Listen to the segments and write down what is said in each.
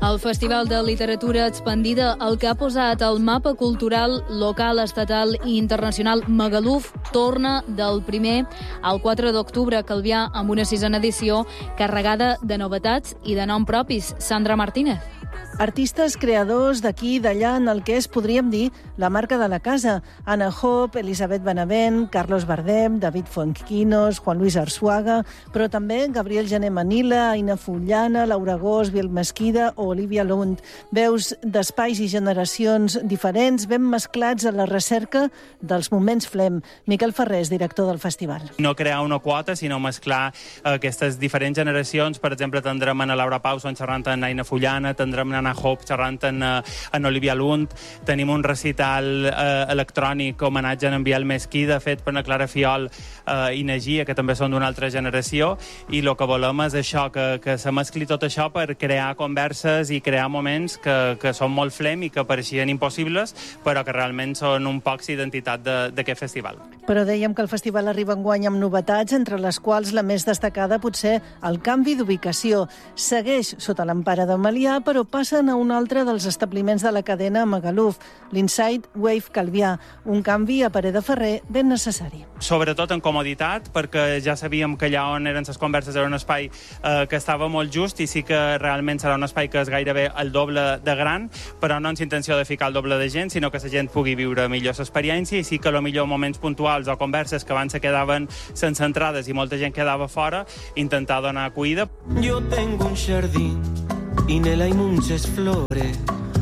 El Festival de Literatura Expandida, el que ha posat el mapa cultural local, estatal i internacional Magaluf, torna del 1 al 4 d'octubre a Calvià amb una 6a edició carregada de novetats i de nom propis. Sandra Martínez. Artistes creadors d'aquí i d'allà en el que és, podríem dir, la marca de la casa. Anna Hope, Elisabet Benavent, Carlos Bardem, David Fuenquinos, Juan Luis Arzuaga, però també Gabriel Jané Manila, Aina Fullana, Laura Gós, Biel Mesquida o Olivia Lund. Veus d'espais i generacions diferents, ben mesclats a la recerca dels moments Flem. Miquel Ferrés, director del festival. No crear una quota, sinó mesclar aquestes diferents generacions. Per exemple, tindrem a Laura Pauson xerrant amb Aina Fullana, tindrem a Anna Hope xerrant amb Olivia Lund, tenim un recital electrònic homenatge a en Biel Mesquida fet per la Clara Fiol i Nagia, que també són d'una altra generació, i el que volem és això, que se mescli tot això per crear converses i crear moments que són molt Flem i que pareixien impossibles, però que realment són un poc identitat d'aquest festival. Però dèiem que el festival arriba enguany amb novetats, entre les quals la més destacada pot ser el canvi d'ubicació. Segueix sota l'empara de Melià, però passen a un altre dels establiments de la cadena a Magaluf, l'Inside Wave Calvià, un canvi a parer de Ferrer ben necessari. Sobretot en comoditat, perquè ja sabíem que allà on eren les converses era un espai que estava molt just i sí que realment serà un espai que és gairebé el doble de gran, però no amb intenció de ficar el doble de gent, sinó que la gent pugui viure millor l'experiència i sí que potser moments puntuals o converses que abans se quedaven sense entrades i molta gent quedava fora, intentar donar acollida. Yo tengo un jardín y en él hay muchas flores.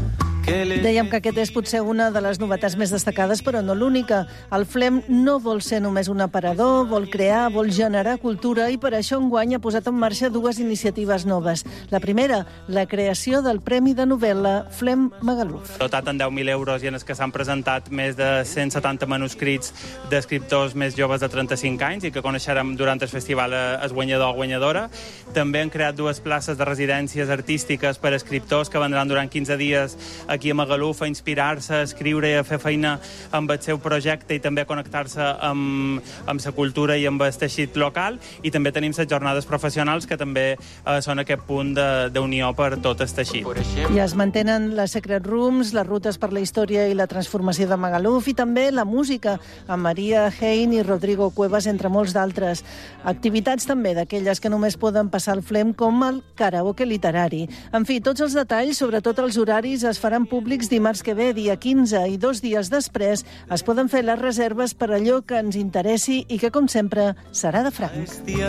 Dèiem que aquest és potser una de les novetats més destacades, però no l'única. El Flem no vol ser només un aparador, vol crear, vol generar cultura i per això enguany ha posat en marxa dues iniciatives noves. La primera, la creació del Premi de Novel·la Flem Magaluf. Dotat en 10.000 euros i en els que s'han presentat més de 170 manuscrits d'escriptors més joves de 35 anys i que coneixerem durant el festival el guanyador o guanyadora. També han creat dues places de residències artístiques per a escriptors que vendran durant 15 dies aquí a Magaluf a inspirar-se, a escriure i a fer feina amb el seu projecte i també a connectar-se amb la cultura i amb el teixit local. I també tenim les jornades professionals que també són aquest punt d'unió per tot el teixit. I es mantenen les Secret Rooms, les rutes per la història i la transformació de Magaluf i també la música, amb Maria Hein i Rodrigo Cuevas, entre molts d'altres. Activitats també d'aquelles que només poden passar al Flem, com el karaoke literari. En fi, tots els detalls, sobretot els horaris, es faran públics dimarts que ve, dia 15, i 2 dies després es poden fer les reserves per allò que ens interessi i que, com sempre, serà de franc.